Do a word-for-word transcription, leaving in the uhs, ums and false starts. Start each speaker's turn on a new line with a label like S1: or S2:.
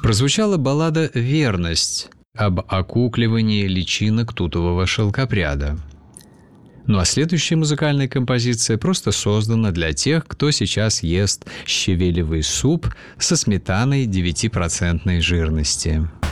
S1: Прозвучала баллада «Верность» об окукливании личинок тутового шелкопряда. Ну а следующая музыкальная композиция просто создана для тех, кто сейчас ест щавелевый суп со сметаной девятипроцентной жирности.